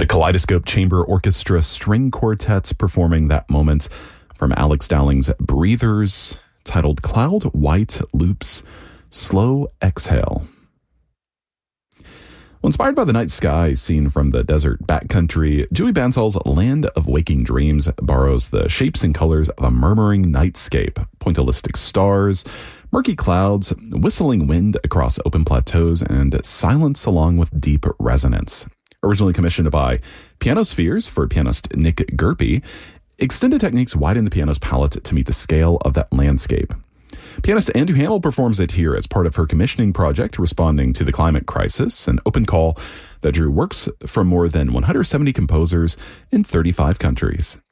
Kaleidoscope Chamber Orchestra string quartets performing that moment from Alex Dowling's Breathers, titled Cloud White Loops Slow Exhale. Well, inspired by the night sky seen from the desert backcountry, Joey Bansall's Land of Waking Dreams borrows the shapes and colors of a murmuring nightscape, pointillistic stars, murky clouds, whistling wind across open plateaus, and silence along with deep resonance. Originally commissioned by Pianospheres for pianist Nick Gerpe, extended techniques widen the piano's palette to meet the scale of that landscape. Pianist Andrew Hamill performs it here as part of her commissioning project responding to the climate crisis, an open call that drew works from more than 170 composers in 35 countries.